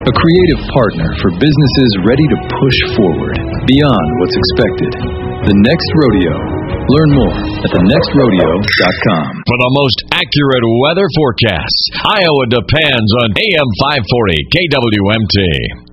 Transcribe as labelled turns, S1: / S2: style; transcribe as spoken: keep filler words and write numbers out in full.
S1: a creative partner for businesses ready to push forward beyond what's expected. The Next Rodeo. Learn more at the next rodeo dot com.
S2: For the most accurate weather forecasts, Iowa depends on A M five forty K W M T.